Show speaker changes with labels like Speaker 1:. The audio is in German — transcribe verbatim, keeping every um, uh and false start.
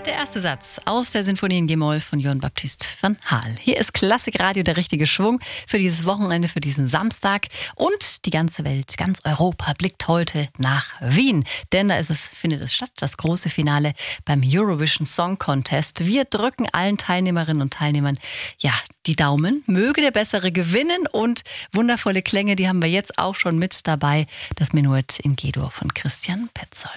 Speaker 1: Der erste Satz aus der Sinfonie in G-Moll von Johann Baptist van Haal. Hier ist Klassikradio, der richtige Schwung für dieses Wochenende, für diesen Samstag. Und die ganze Welt, ganz Europa blickt heute nach Wien. Denn da ist es, findet es statt, das große Finale beim Eurovision Song Contest. Wir drücken allen Teilnehmerinnen und Teilnehmern ja die Daumen. Möge der Bessere gewinnen. Und wundervolle Klänge, die haben wir jetzt auch schon mit dabei. Das Menuett in G-Dur von Christian Petzold.